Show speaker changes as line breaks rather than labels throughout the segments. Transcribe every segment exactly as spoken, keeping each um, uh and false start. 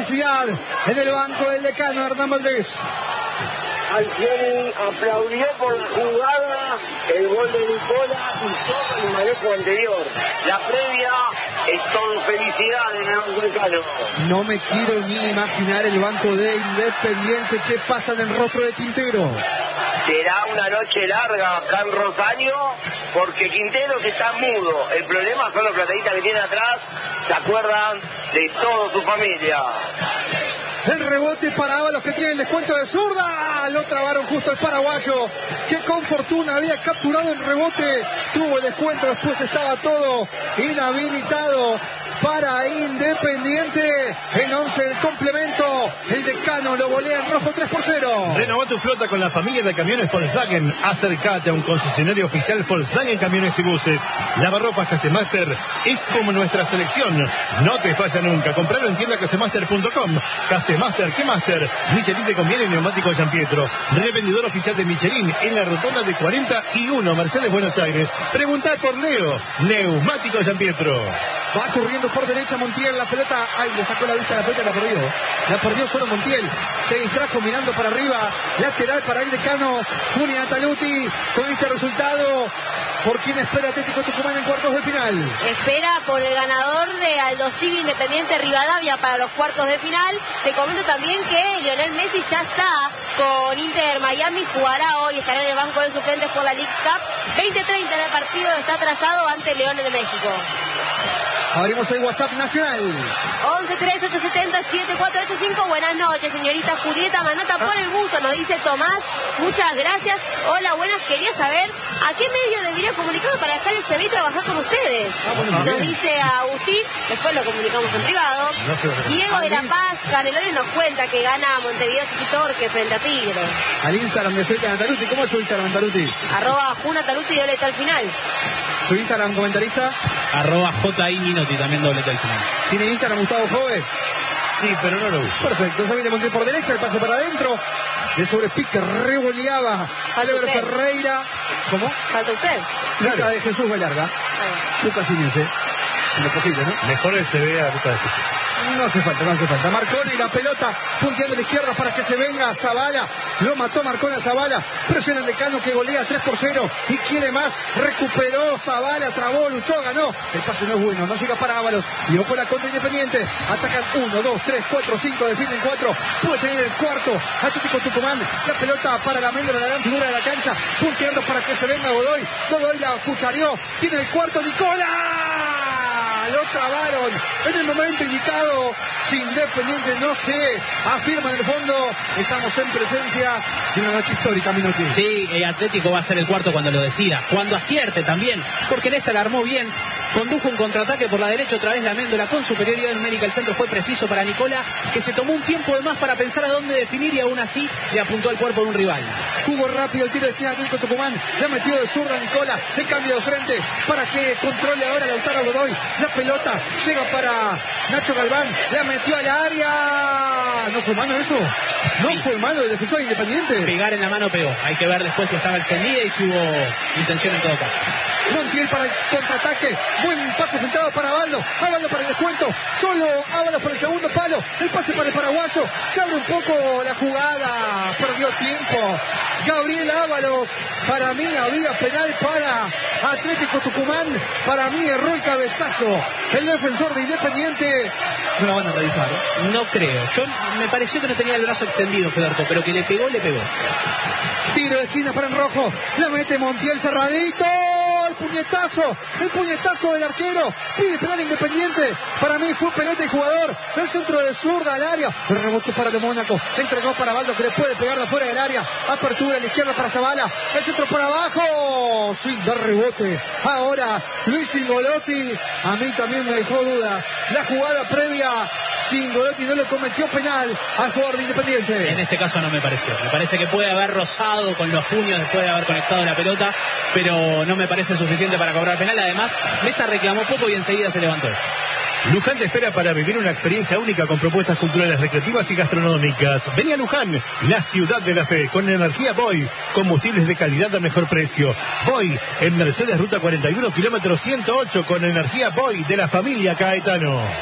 felicidad en el banco del decano Hernán Valdés.
Alcioni aplaudió por la jugada, el gol de Nicola y todo el manejo anterior. La previa es todo felicidad en el banco decano.
No me quiero ni imaginar el banco de Independiente. ¿Qué pasa en el rostro de Quintero?
Será una noche larga acá en Rosario, porque Quintero que está mudo. El problema son los plataditas que tiene atrás, se acuerdan de toda su familia.
El rebote para Ábalos, que tiene el descuento de zurda. Lo trabaron justo el paraguayo, que con fortuna había capturado el rebote. Tuvo el descuento, después estaba todo inhabilitado para Independiente. En once el complemento, el decano lo golea en rojo tres por cero.
Renová tu flota con la familia de camiones Volkswagen. Acércate a un concesionario oficial Volkswagen Camiones y Buses. Lavarropas Casemaster es como nuestra selección. No te falla nunca. Compralo en tienda casemaster punto com. Casemaster, ¿qué Master? Michelin te conviene, neumático San Pietro. Revendedor oficial de Michelin en la rotonda de cuarenta y uno, Mercedes, Buenos Aires. Preguntá por Leo, Neumático San Pietro.
Va corriendo por derecha Montiel, la pelota, ay, le sacó la vista a la pelota, la perdió. La perdió solo Montiel, se distrajo mirando para arriba, lateral para el decano, Julián Taluti, con este resultado, ¿por quién espera Atlético Tucumán en cuartos de final?
Espera por el ganador de Aldo Civi Independiente Rivadavia para los cuartos de final. Te comento también que Lionel Messi ya está con Inter Miami, jugará hoy, estará en el banco de suplentes por la League Cup. veinte treinta en el partido, está atrasado ante Leones de México.
Abrimos el WhatsApp nacional.
once tres ocho siete cero siete cuatro ocho cinco. Buenas noches, señorita Julieta Manota por el busto, nos dice Tomás. Muchas gracias. Hola, buenas. Quería saber a qué medio debería comunicarme para dejar el C V y trabajar con ustedes. Ah, bueno, nos bien. Dice Agustín, después lo comunicamos en privado. No Diego de La Paz, Canelones nos cuenta que gana Montevideo Chiquitorque frente a Tigre.
Al Instagram de Feta Taruti, ¿cómo es su Instagram, Taruti?
Arroba Juna Taruti y doblete al final.
¿Su Instagram, comentarista?
Arroba J I Minotti, también doblete al final.
¿Tiene Instagram Gustavo Jove?
Sí, pero no lo uso.
Perfecto, se viene Montiel por derecha, el pase para adentro. De sobrepique revoleaba a Lever Ferreira. ¿Cómo?
Falta usted.
Claro. Luca de Jesús Velarga. Lucas Inese. Lo posible, ¿no?
Mejor el C V a Lucas de Jesús.
No hace falta, no hace falta. Marconi, la pelota punteando a la izquierda para que se venga Zavala. Lo mató Marconi a Zavala. Presiona el decano que golea tres por cero y quiere más. Recuperó Zavala, trabó, luchó, ganó. El pase no es bueno, no llega para Ábalos. Y ojo la contra Independiente. Atacan uno, dos, tres, cuatro, cinco, defienden cuatro. Puede tener el cuarto. Atlético Tucumán. La pelota para la Méndora, la gran figura de la cancha. Punteando para que se venga Godoy. Godoy la cuchareó. Tiene el cuarto, Nicola. Lo trabaron en el momento indicado. Si Independiente no se afirma en el fondo, estamos en presencia de una noche histórica, Minotti.
Sí, eh, Atlético va a ser el cuarto cuando lo decida, cuando acierte también, porque en esta la armó bien. Condujo un contraataque por la derecha, otra vez la Méndola con superioridad numérica. El centro fue preciso para Nicola, que se tomó un tiempo de más para pensar a dónde definir y aún así le apuntó al cuerpo de un rival.
Jugó rápido el tiro de esquina Atlético Tucumán, le ha metido de zurda a Nicola, de cambio de frente para que controle ahora Lautaro Godoy. La pelota llega para Nacho Galván, la metió al área. ¿No fue mano eso? ¿No sí. fue mano del defensor Independiente?
Pegar en la mano pegó, hay que ver después si estaba extendida y si hubo intención en todo caso.
Montiel para el contraataque, buen pase filtrado para Ábalos, Ábalos para el descuento, solo Ábalos para el segundo palo, el pase para el paraguayo, se abre un poco la jugada, perdió tiempo, Gabriel Ábalos, para mí había penal para Atlético Tucumán, para mí erró el cabezazo, el defensor de Independiente, no lo van a revisar, ¿eh?
No creo, yo me pareció que no tenía el brazo extendido, Federto, pero que le pegó, le pegó.
Tiro de esquina para el rojo, la mete Montiel cerradito. El puñetazo, el puñetazo del arquero, pide penal Independiente, para mí fue pelota y jugador, el centro de zurda al área, el rebote para el Mónaco, entregó para Baldo que le puede pegarla fuera del área, apertura a la izquierda para Zavala, el centro para abajo, sin dar rebote, ahora Luis Singolotti, a mí también me dejó dudas, la jugada previa, Singolotti no le cometió penal al jugador de Independiente.
En este caso no me pareció, me parece que puede haber rozado con los puños después de haber conectado la pelota, pero no me parece suficiente para cobrar penal. Además, Mesa reclamó poco y enseguida se levantó.
Luján te espera para vivir una experiencia única con propuestas culturales, recreativas y gastronómicas. Vení a Luján, la ciudad de la fe, con energía Boy, combustibles de calidad a mejor precio. Boy, en Mercedes Ruta cuarenta y uno, kilómetro ciento ocho, con energía Boy de la familia Caetano.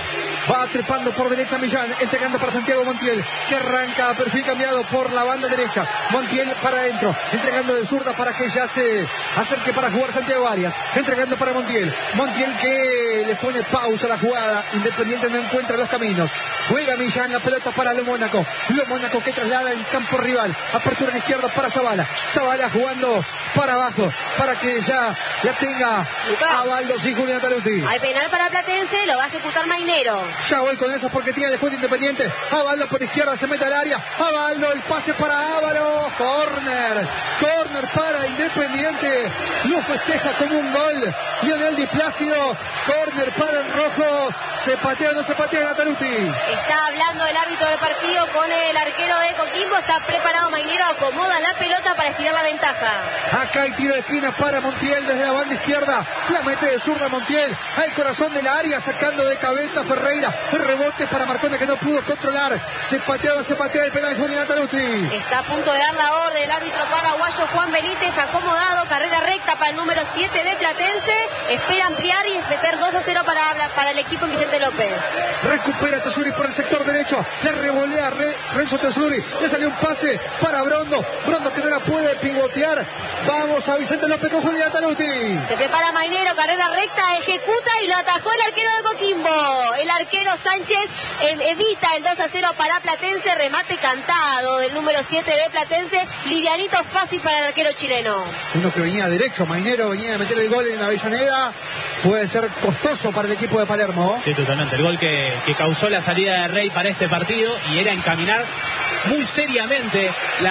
Va trepando por derecha Millán, entregando para Santiago Montiel, que arranca a perfil cambiado por la banda derecha. Montiel para adentro, entregando de zurda para que ya se acerque para jugar Santiago Arias. Entregando para Montiel. Montiel que le pone pausa a la jugada. Independiente no encuentra los caminos. Juega Millán, la pelota para Lo Mónaco. Lo Mónaco que traslada en campo rival. Apertura en izquierda para Zavala. Zavala jugando para abajo, para que ya la tenga Abaldo y Julián Taluti.
Hay penal para Platense, lo va a ejecutar Mainero.
Ya voy con eso porque tiene descuento Independiente. Abaldo por izquierda se mete al área. Abaldo, el pase para Ávaros. Corner. Corner para Independiente. Lo festeja como un gol Lionel Di Plácido. Corner para el rojo. Se patea o no se patea Nataluti.
Está hablando el árbitro del partido con el arquero de Coquimbo. Está preparado Mainero. Acomoda la pelota para estirar la ventaja.
Acá hay tiro de esquina para Montiel desde la banda izquierda. La mete de zurda Montiel al corazón de la área, sacando de cabeza Ferreira. El rebote para Marcone que no pudo controlar. Se patea o se patea el penal Julián Taluti.
Está a punto de dar la orden el árbitro paraguayo Juan Benítez. Acomodado, carrera recta para el número siete de Platense. Espera ampliar y meter dos a cero para, para el equipo en Vicente López.
Recupera Tesuri por el sector derecho. Le revolea Re, Renzo Tesuri. Le salió un pase para Brondo. Brondo que no la puede pivotear. Vamos a Vicente López con Julián Taluti.
Se prepara Mainero, carrera recta, ejecuta y lo atajó el arquero de Coquimbo. El arquero Sánchez eh, evita el dos a cero para Platense. Remate cantado del número siete de Platense. Livianito, fácil para el arquero chileno.
Uno que venía derecho, Mainero venía a meter el gol en Avellaneda. Puede ser costoso para el equipo de Palermo.
Sí, totalmente. El gol que, que causó la salida de Rey para este partido y era encaminar muy seriamente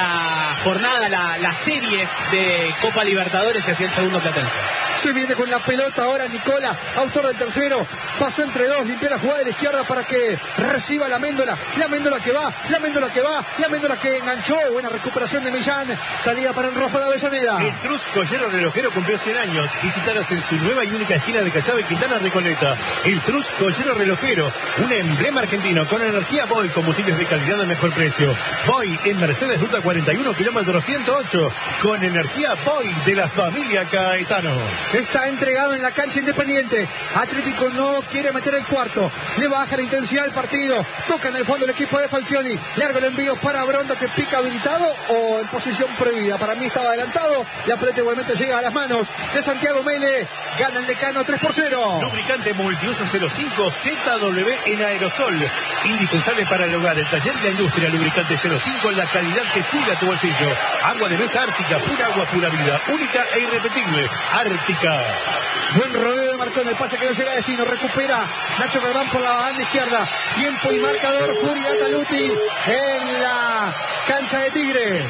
la jornada, la, la serie de Copa Libertadores hacia el segundo Platense.
Se viene con la pelota ahora Nicola, autor del tercero. Pasó entre dos, limpió la jugada de la izquierda para que reciba la Méndola. La Méndola que va, la Méndola que va, la Méndola que enganchó. Buena recuperación de Millán. Salida para el rojo de Avellaneda.
El Trus Joyero Relojero cumplió cien años. Visítanos en su nueva y única esquina de Callao y Quintana Recoleta. El Trus Joyero Relojero, un emblema argentino con energía Boy, combustibles de calidad de mejor precio. Boy en Mercedes Ruta cuarenta y uno, kilómetro ciento ocho, con energía Boy de la familia Caetano.
Está entregado en la cancha Independiente. Atlético no quiere meter el cuarto. Le baja la intensidad al partido. Toca en el fondo el equipo de Falcioni. Largo el envío para Brondo que pica habilitado o en posición prohibida. Para mí estaba adelantado. La pelota igualmente llega a las manos de Santiago Mele. Gana el Decano tres por cero.
Lubricante multiuso cero cinco Z W en aerosol. Indispensable para el hogar. El taller de la industria. Lubricante cero cinco, la calidad que cuida tu bolsillo. Agua de mesa Ártica. Pura agua, pura vida. Única e irrepetible. Ártica.
Buen rodeo de Marcón, el pase que no llega a destino. Recupera Nacho Galván por la banda izquierda. Tiempo y marcador. Julián Taluti en la cancha de Tigre.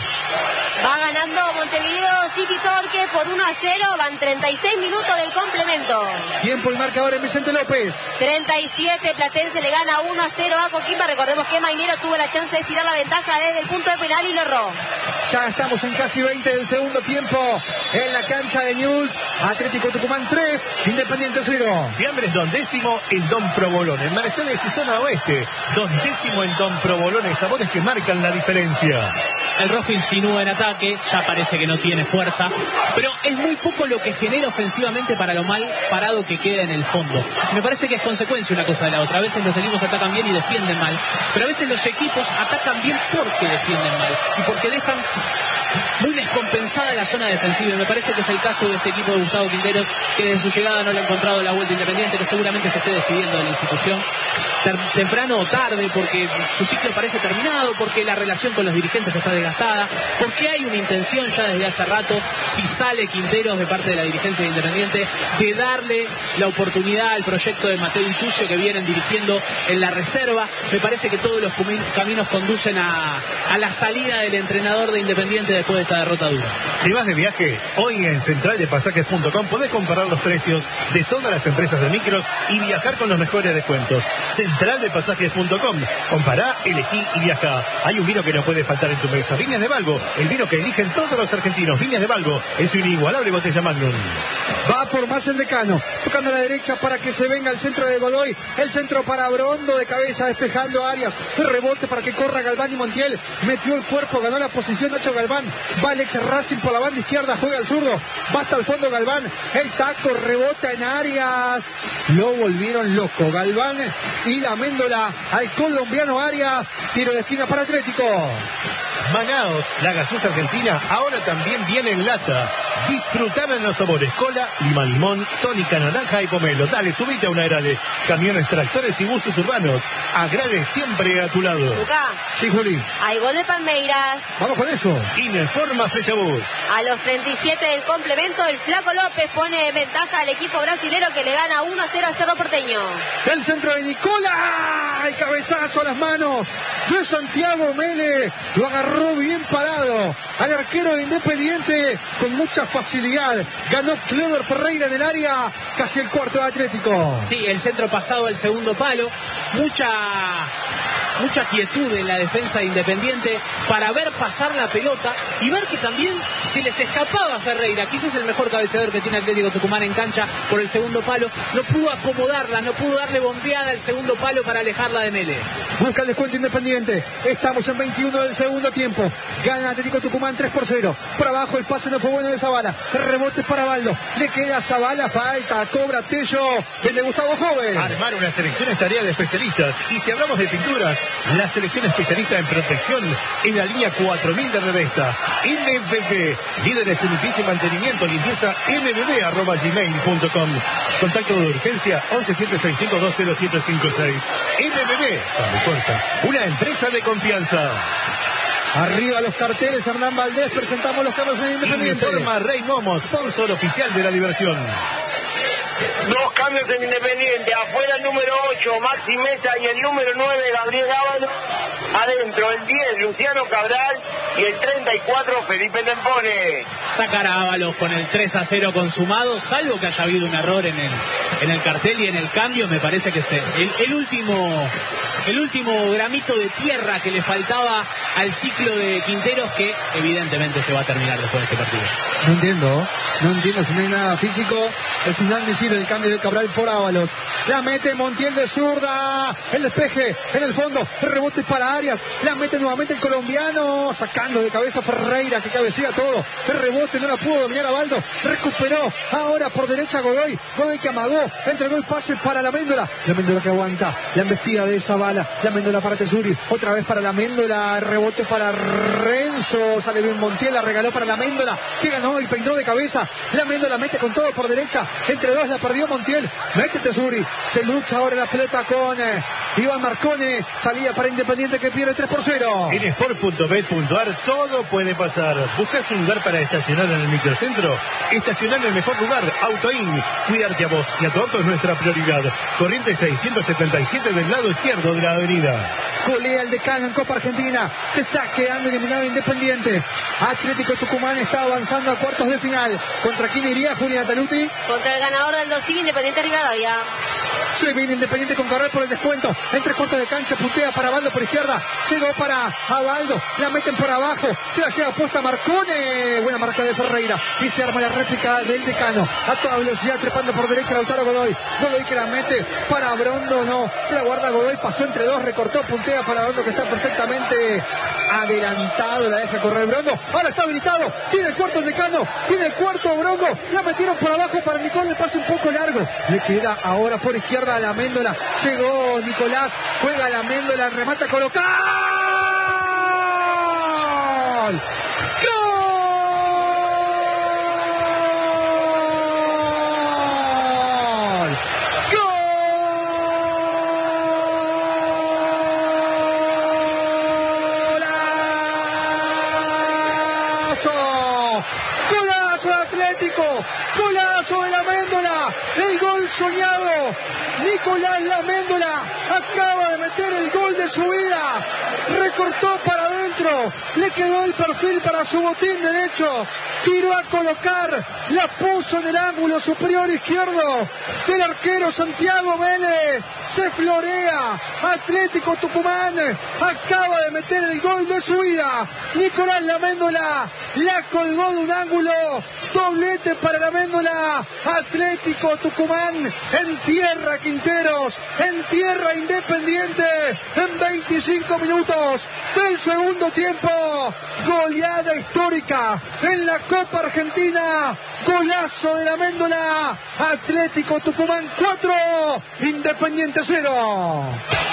Va ganando Montevideo City Torque por uno a cero. Van treinta y seis minutos del complemento.
Tiempo y marcador en Vicente López.
treinta y siete, Platense le gana uno a cero a Coquimbo. Recordemos que Mainero tuvo la chance de estirar la ventaja desde el punto de penal y lo erró.
Ya estamos en casi veinte del segundo tiempo en la cancha de News. Atlético Tucumán tres, Independiente cero.
Fiambres dondécimo en Don Provolone. En Mercedes y zona oeste. Dondécimo en Don Provolone. Sabores que marcan la diferencia.
El rojo insinúa en ataque, ya parece que no tiene fuerza, pero es muy poco lo que genera ofensivamente para lo mal parado que queda en el fondo. Me parece que es consecuencia una cosa de la otra. A veces los equipos atacan bien y defienden mal, pero a veces los equipos atacan bien porque defienden mal y porque dejan muy descompensada la zona defensiva. Y me parece que es el caso de este equipo de Gustavo Quinteros, que desde su llegada no le ha encontrado la vuelta Independiente, que seguramente se esté despidiendo de la institución temprano o tarde, porque su ciclo parece terminado, porque la relación con los dirigentes está desgastada, porque hay una intención ya desde hace rato, si sale Quinteros de parte de la dirigencia de Independiente, de darle la oportunidad al proyecto de Mateo Itucio que vienen dirigiendo en la reserva. Me parece que todos los caminos conducen a, a la salida del entrenador de Independiente después de esta derrota dura.
Si vas de viaje, hoy en central de pasajes punto com podés comparar los precios de todas las empresas de micros y viajar con los mejores descuentos. central de pasajes punto com. Compará, elegí y viaja. Hay un vino que no puede faltar en tu mesa. Viñas de Balbo, el vino que eligen todos los argentinos. Viñas de Balbo, es su inigualable botella Magnum.
Va por más el Decano, tocando a la derecha para que se venga el centro de Godoy, el centro para Brondo de cabeza, despejando Arias, el rebote para que corra Galván y Montiel, metió el cuerpo, ganó la posición Nacho Galván, va Alex Racing por la banda izquierda, juega al zurdo, va hasta el fondo Galván, el taco rebota en Arias, lo volvieron loco Galván y la méndola al colombiano Arias, tiro de esquina para Atlético.
Manaos, la gaseosa argentina, ahora también viene en lata. Disfrutar en los sabores cola, lima limón, tónica naranja y pomelo. Dale, subite a una Agrale. Camiones, tractores y buses urbanos. Agrale siempre a tu lado.
Lucá.
Sí, Juli.
Hay gol de Palmeiras.
Vamos con eso.
Informa Flechabús.
A los treinta y siete del complemento, el Flaco López pone en ventaja al equipo brasilero que le gana uno a cero a Cerro Porteño.
El centro de Nicola. El cabezazo a las manos de Santiago Mele. Lo agarró bien parado al arquero de Independiente con mucha facilidad. Ganó Clever Ferreira en el área, casi el cuarto de Atlético.
Sí, el centro pasado al segundo palo. Mucha... mucha quietud en la defensa de Independiente para ver pasar la pelota y ver que también se les escapaba a Ferreira, quizás es el mejor cabeceador que tiene Atlético Tucumán en cancha por el segundo palo, no pudo acomodarla, no pudo darle bombeada al segundo palo para alejarla de Mele.
Busca el descuento Independiente, estamos en veintiuno del segundo tiempo, gana Atlético Tucumán tres por cero, por abajo el pase no fue bueno de Zavala, rebote para Baldo, le queda a Zavala, falta, cobra Tello, el de Gustavo Joven.
Armar una selección es tarea de especialistas, y si hablamos de pinturas, la selección especialista en protección es la línea cuatro mil de Revesta. M B B, líderes en limpieza y mantenimiento, limpieza m b b arroba gmail punto com. Contacto de urgencia once siete seiscientos dos cero siete cinco seis. M B B, donde corta, una empresa de confianza.
Arriba los carteles, Hernán Valdés, presentamos los carros en Independiente.
Informa Rey Momo, sponsor oficial de la diversión.
Dos cambios en Independiente, afuera el número ocho, Maxi Mesa, y el número nueve, Gabriel Ábalos. Adentro el diez, Luciano Cabral, y el treinta y cuatro, Felipe Tempone.
Sacar a Ábalos con el tres a cero consumado, salvo que haya habido un error en el, en el cartel y en el cambio, me parece que es el, el último... el último gramito de tierra que le faltaba al ciclo de Quinteros, que evidentemente se va a terminar después de este partido.
No entiendo, no entiendo, si no hay nada físico, es inadmisible el cambio de Cabral por Ábalos. La mete Montiel de zurda, el despeje en el fondo, el rebote para Arias, la mete nuevamente el colombiano, sacando de cabeza Ferreira, que cabecea todo, el rebote no la pudo dominar a Baldo, recuperó ahora por derecha Godoy, Godoy que amagó, entregó el pase para la Méndola, la Méndola que aguanta, la embestida de Zavala, la Méndola para Tesuri, otra vez para la Méndola, rebote para Renzo, sale bien Montiel, la regaló para la Méndola, que ganó y peinó de cabeza, la Méndola mete con todo por derecha, entre dos la perdió Montiel, mete Tesuri, se lucha ahora la pelota con eh, Iván Marcone, salida para Independiente que pierde tres por cero.
En sport punto bet punto a r todo puede pasar. ¿Buscas un lugar para estacionar en el microcentro? Estacionar en el mejor lugar, Autoin. Cuidarte a vos y a tu auto es nuestra prioridad. Corriente seiscientos setenta y siete del lado izquierdo de la avenida.
Colea el Decano en Copa Argentina, se está quedando eliminado Independiente. Atlético Tucumán está avanzando a cuartos de final. ¿Contra quién iría Julián Taluti?
Contra el ganador del Dosivi, Independiente Rivadavia.
Se viene Independiente con Carrera por el descuento. En tres cuartos de cancha, puntea para Baldo por izquierda. Llegó para Abaldo. La meten por abajo. Se la lleva puesta Marcone. Buena marca de Ferreira. Y se arma la réplica del Decano. A toda velocidad, trepando por derecha Lautaro Godoy. Godoy que la mete para Brondo. No. Se la guarda Godoy. Pasó entre dos. Recortó. Puntea para Brondo que está perfectamente adelantado. La deja correr Brondo. Ahora está habilitado. Tiene el cuarto el Decano. Tiene el cuarto Brondo. La metieron por abajo para Nicolás. Le pasa un poco largo. Le queda ahora por izquierda a la Méndola, llegó Nicolás, juega la Méndola, remata, coloca ¡Gol! Golazo de la Méndola, el gol soñado. Nicolás La Méndola acaba de meter el gol de su vida, recortó para adentro, le quedó el perfil para su botín derecho, tiró a colocar, la puso en el ángulo superior izquierdo del arquero Santiago Vélez, se florea, Atlético Tucumán acaba de meter el gol de su vida, Nicolás Laméndola la colgó de un ángulo, doblete para Laméndola, Atlético Tucumán en tierra Quinteros, en tierra Independiente, en veinticinco minutos del segundo tiempo, goleada histórica en la Copa Argentina, golazo de Laméndola, Atlético Tucumán cuatro, Independiente cero.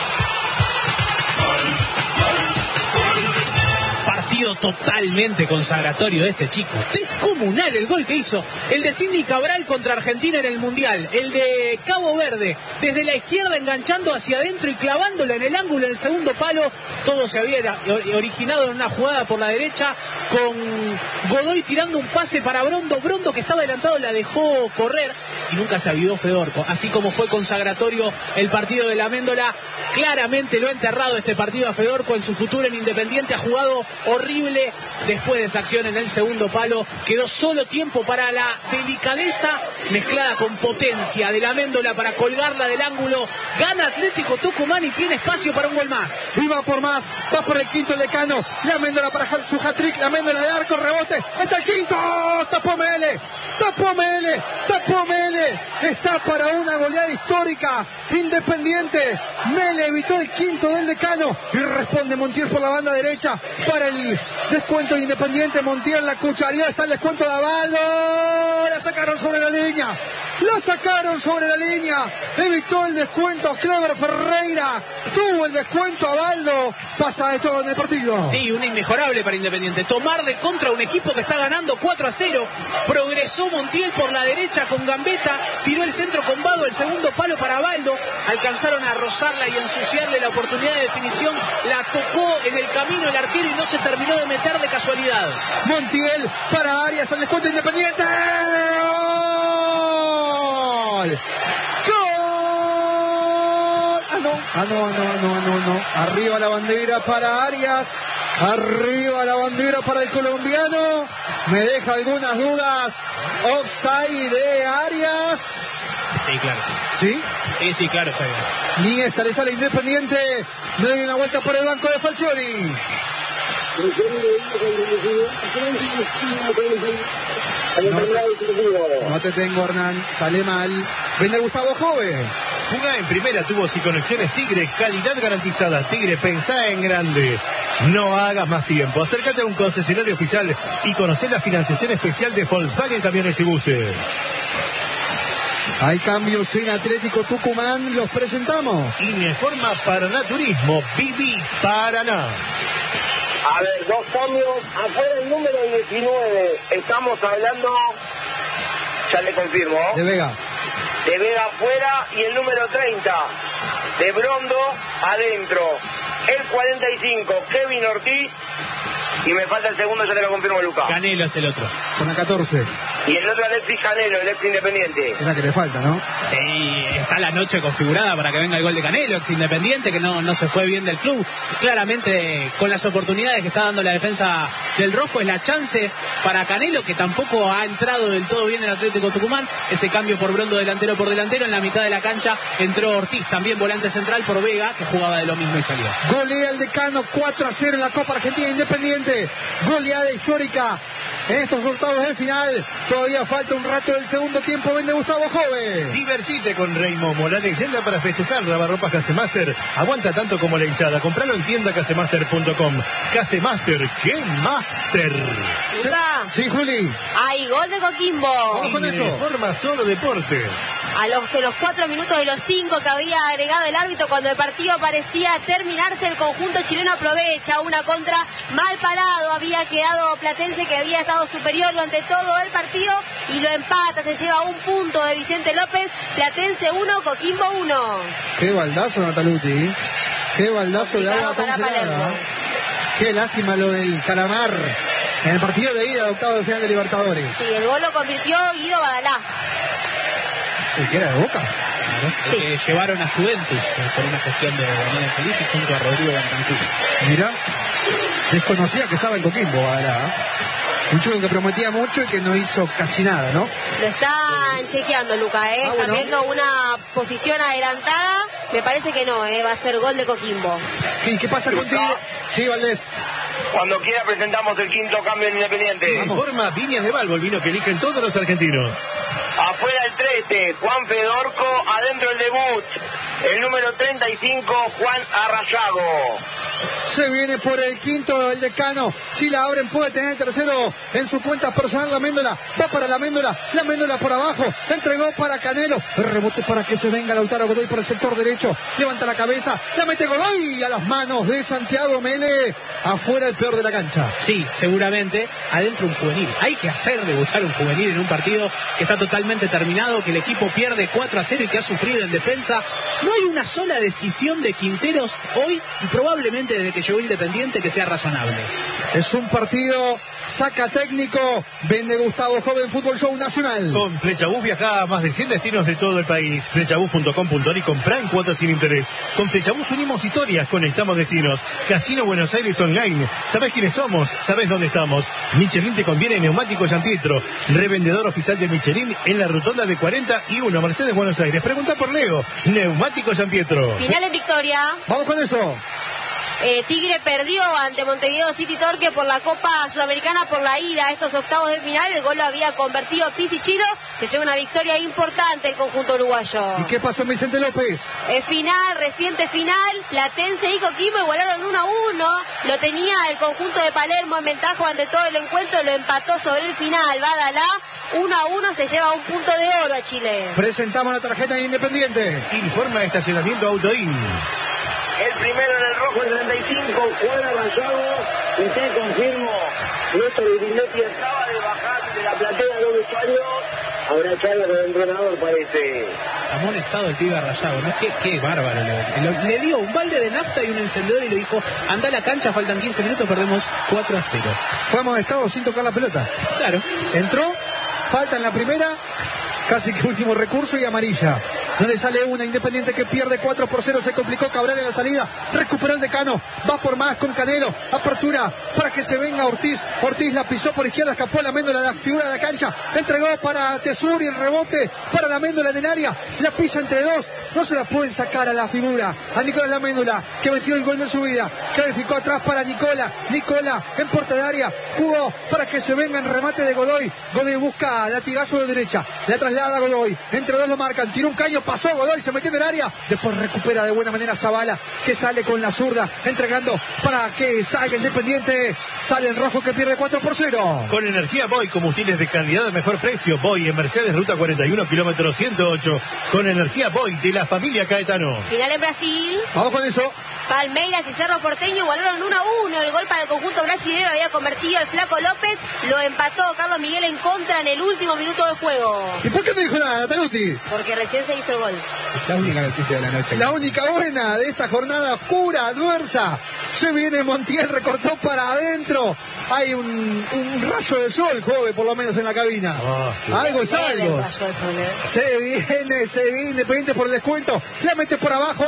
Partido totalmente consagratorio de este chico. Descomunal el gol que hizo. El de Sidney Cabral contra Argentina en el Mundial. El de Cabo Verde, desde la izquierda enganchando hacia adentro y clavándola en el ángulo en el segundo palo. Todo se había originado en una jugada por la derecha con Godoy tirando un pase para Brondo. Brondo, que estaba adelantado, la dejó correr y nunca se avivó Fedorco. Así como fue consagratorio el partido de Laméndola, claramente lo ha enterrado este partido a Fedorco en su futuro en Independiente. Ha jugado horrible después de esa acción en el segundo palo. Quedó solo tiempo para la delicadeza mezclada con potencia de Laméndola para colgarla del ángulo. Gana Atlético Tucumán y tiene espacio para un gol más.
Y va por más, va por el quinto el Decano. Laméndola para su hat-trick, Laméndola de arco, rebote. Está el quinto, tapó Mele, tapó Mele, tapó Mele. Está para una goleada histórica. Independiente, Mele evitó el quinto del Decano y responde Montiel por la banda derecha para el descuento de Independiente. Montiel la cucharía, está el descuento de Avaldo, la sacaron sobre la línea, la sacaron sobre la línea, evitó el descuento Clever Ferreira, tuvo el descuento Avaldo, pasa de todo en el partido.
Sí, una inmejorable para Independiente, tomar de contra un equipo que está ganando cuatro a cero, progresó Montiel por la derecha con Gambetta, tiró el centro con Vado, el segundo palo para Avaldo, alcanzaron a rozarla y ensuciarle la oportunidad de definición, la tocó en el camino el arquero y no se terminó de meter de casualidad.
Montiel para Arias, al descuento Independiente. ¡Gol! ¡Gol! Ah, no, ah, no, no, no, no, no. Arriba la bandera para Arias. Arriba la bandera para el colombiano. Me deja algunas dudas. Offside de Arias.
Sí, claro.
¿Sí?
Sí, sí, claro, offside.
Ni esta le sale Independiente. Me doy una vuelta por el banco de Falcioni. No te, no te tengo, Hernán, sale mal. Viene Gustavo Jove.
Jugá en primera, tubos y conexiones Tigre, calidad garantizada. Tigre, pensá en grande. No hagas más tiempo. Acércate a un concesionario oficial y conocer la financiación especial de Volkswagen Camiones y Buses.
Hay cambios en Atlético Tucumán, los presentamos.
Informa Paraná Turismo, Viví Paraná.
A ver, dos cambios. Afuera el número diecinueve. Estamos hablando, ya le confirmo,
De Vega.
de Vega afuera, y el número treinta de Brondo adentro. El cuarenta y cinco, Kevin Ortiz. Y me falta el segundo, ya te lo confirmo, Lucas.
Canelo es el otro.
Con la catorce.
Y el otro Alexis Canelo, el ex Independiente.
Es la que le falta, ¿no?
Sí, está la noche configurada para que venga el gol de Canelo, ex Independiente, que no, no se fue bien del club. Claramente, con las oportunidades que está dando la defensa del Rojo, es la chance para Canelo, que tampoco ha entrado del todo bien en Atlético Tucumán. Ese cambio por Brondo delantero por delantero. En la mitad de la cancha entró Ortiz, también volante central, por Vega, que jugaba de lo mismo y salió.
Golea el Decano cuatro a cero en la Copa Argentina Independiente. Goleada histórica en estos octavos del final. Todavía falta un rato del segundo tiempo. Vende Gustavo Jove.
Divertite con Rey Momo, la leyenda para festejar. Lavarropas Casemaster aguanta tanto como la hinchada. Compralo en tienda casemaster punto com. Casemaster, ¡qué master!
Sí,
Luca.
sí, Juli.
Hay gol de Coquimbo.
Vamos con eso.
Forma Solo Deportes.
A los que los cuatro minutos de los cinco que había agregado el árbitro cuando el partido parecía terminarse, el conjunto chileno aprovecha una contra mal parado. Había quedado Platense, que había estado superior durante todo el partido, y lo empata. Se lleva un punto de Vicente López. Platense uno, Coquimbo uno.
Qué baldazo, Nataluti. Qué baldazo de agua
Complicado para
congelada.
Palermo.
Qué lástima lo del Calamar en el partido de ida de octavo de final de Libertadores.
Sí, el gol lo convirtió Guido Badalá.
El que era de Boca.
El
Sí.
que llevaron a Juventus eh, por una gestión de Daniel Feliz y junto a Rodrigo Bancancú.
Mira, desconocía que estaba en Coquimbo, Badalá. Un chico que prometía mucho y que no hizo casi nada, ¿no?
Lo están chequeando, Luca, ¿eh?
Ah,
Están
bueno.
viendo una posición adelantada. Me parece que no, ¿eh? Va a ser gol de Coquimbo.
¿Qué, qué pasa contigo? Sí, Valdés.
Cuando quiera presentamos el quinto cambio en Independiente.
Informa Viñas de Balbo, el vino que eligen todos los argentinos.
Afuera el trece, Juan Fedorco. Adentro el debut, el número treinta y cinco, Juan Arrayago.
Se viene por el quinto el decano. Si la abren puede tener el tercero en su cuenta personal. La Méndola va para la Méndola. La Méndola por abajo. Entregó para Canelo. El rebote para que se venga Lautaro Godoy por el sector derecho. Levanta la cabeza. La mete Godoy a las manos de Santiago Mele. Afuera el peor de la cancha.
Sí, seguramente. Adentro un juvenil. Hay que hacer debutar un juvenil en un partido que está totalmente terminado, que el equipo pierde cuatro a cero y que ha sufrido en defensa. No hay una sola decisión de Quinteros hoy y probablemente desde que llegó Independiente que sea razonable.
Es un partido, saca técnico, vende Gustavo Joven Fútbol Show Nacional.
Con Flechabús viaja a más de cien destinos de todo el país. Flechabús punto com punto ar y comprá en cuotas sin interés. Con Flechabús unimos historias, conectamos destinos. Casino Buenos Aires Online. ¿Sabés quiénes somos? ¿Sabés dónde estamos? Michelin te conviene Neumático Gianpietro. Revendedor oficial de Michelin en la rotonda de cuarenta y uno, Mercedes, Buenos Aires. Pregunta por Leo. Neumático Gianpietro.
Final en victoria.
Vamos con eso.
Eh, Tigre perdió ante Montevideo City Torque por la Copa Sudamericana por la ida a estos octavos de final. El gol lo había convertido Pizzi Chiro. Se lleva una victoria importante el conjunto uruguayo.
¿Y qué pasó en Vicente López?
Eh, final, reciente final. Platense y Coquimbo igualaron uno a uno. Lo tenía el conjunto de Palermo en ventaja ante todo el encuentro. Lo empató sobre el final. Badalá, uno a uno, se lleva un punto de oro a Chile.
Presentamos la tarjeta de Independiente.
Informa estacionamiento Autoin.
El primero en el rojo, el treinta y cinco, Juan Arrayago. Y te confirmo, Néstor Urinetti acaba de bajar de la platea de los vestuarios. Habrá charla con el entrenador, parece.
Amonestado el pibe Arrayago, ¿no? Qué, qué bárbaro. Le, le, le dio un balde de nafta y un encendedor y le dijo, anda a la cancha, faltan quince minutos, perdemos cuatro a cero.
Fue amonestado sin tocar la pelota.
Claro.
Entró, falta en la primera, casi que último recurso y amarilla. No le sale una, Independiente que pierde cuatro por cero, se complicó Cabral en la salida, recuperó el decano, va por más con Canelo, apertura para que se venga Ortiz, Ortiz la pisó por izquierda, escapó la Méndola, la figura de la cancha, entregó para Tesuri, el rebote para la Méndola en el área, la pisa entre dos, no se la pueden sacar a la figura, a Nicolás la Méndola, que metió el gol de su vida, clarificó atrás para Nicola, Nicola en puerta de área, jugó para que se venga en remate de Godoy, Godoy busca latigazo de derecha, la traslada a Godoy, entre dos lo marcan, tiró un caño, pasó Godoy, se metió en el área, después recupera de buena manera Zavala, que sale con la zurda, entregando para que salga Independiente, sale el rojo que pierde cuatro por cero.
Con energía Boy, combustibles de calidad a mejor precio. Boy en Mercedes, ruta cuarenta y uno, kilómetro ciento ocho. Con energía Boy de la familia Caetano.
Final en Brasil.
Vamos con eso.
Palmeiras y Cerro Porteño igualaron uno a uno. El gol para el conjunto brasileño había convertido el Flaco López. Lo empató Carlos Miguel en contra en el último minuto de juego.
¿Y por qué no dijo nada, Tanuti?
Porque recién se hizo el gol.
La única noticia de la noche.
La única buena de esta jornada oscura, adversa. Se viene Montiel, recortó para adentro. Hay un, un rayo de sol, joven, por lo menos en la cabina.
Oh, sí.
Algo es
Leve el
algo.
rayo de sol, ¿eh?
Se viene, se viene Independiente por el descuento. La mete por abajo,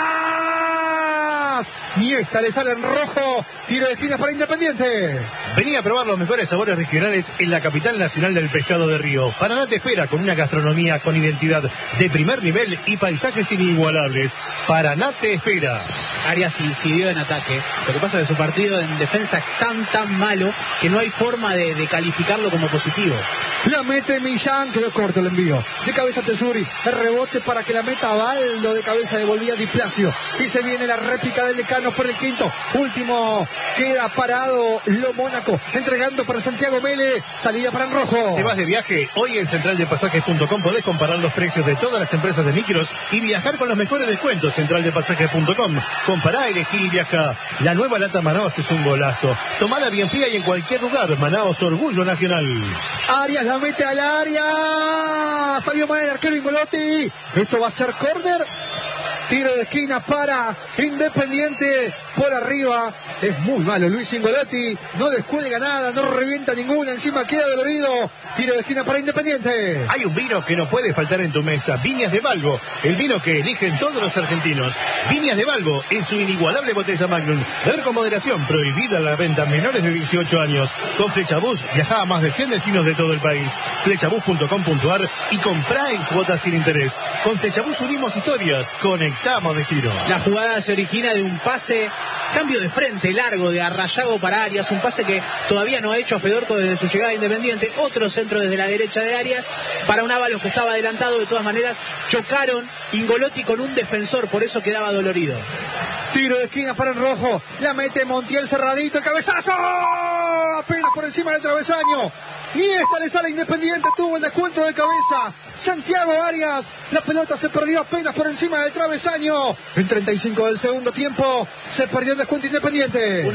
Arias. Y esta le sale en rojo. Tiro de esquina para Independiente.
Vení a probar los mejores sabores regionales en la capital nacional del pescado de río. Paraná te espera con una gastronomía con identidad de primer nivel y paisajes inigualables. Paraná te espera.
Arias incidió en ataque. Lo que pasa es que su partido en defensa es tan, tan malo que no hay forma de, de calificarlo como positivo.
La mete Millán, quedó corto el envío. De cabeza Tesuri, el rebote para que la meta Baldo, de cabeza devolvía Di Placio. Y se viene la réplica del decano por el quinto. Último, queda parado Lo Mónaco, entregando para Santiago Mele, salida para el rojo.
¿Te vas de viaje? Hoy en central de pasajes punto com podés comparar los precios de todas las empresas de micros y viajar con los mejores descuentos. central de pasajes punto com. Compará, elegí y viaja. La nueva lata Manaos es un golazo. Tomala bien fría y en cualquier lugar. Manaos, orgullo nacional.
Arias la mete al área. Salió mal el arquero Ingolotti. Esto va a ser córner. Tiro de esquina para Independiente. por arriba. Es muy malo Luis Ingolotti. No descuelga nada, no revienta ninguna. Encima queda dolorido. Tiro de esquina para Independiente.
Hay un vino que no puede faltar en tu mesa. Viñas de Valgo. El vino que eligen todos los argentinos. Viñas de Valgo en su inigualable botella Magnum. Beber con moderación. Prohibida la venta a menores de dieciocho años. Con Flechabús viaja a más de cien destinos de todo el país. Flechabús punto com punto ar y comprá en cuotas sin interés. Con Flechabús unimos historias. Conectamos destino.
La jugada se origina de un pase, cambio de frente largo de Arrayago para Arias, un pase que todavía no ha hecho a Fedorco desde su llegada a Independiente. Otro centro desde la derecha de Arias para un Ábalos que estaba adelantado. De todas maneras chocaron Ingolotti con un defensor, por eso quedaba dolorido.
Tiro de esquina para el rojo. La mete Montiel cerradito. El cabezazo. Apenas por encima del travesaño. Ni esta le sale Independiente. Tuvo el descuento de cabeza Santiago Arias. La pelota se perdió apenas por encima del travesaño. En treinta y cinco del segundo tiempo se perdió el descuento Independiente.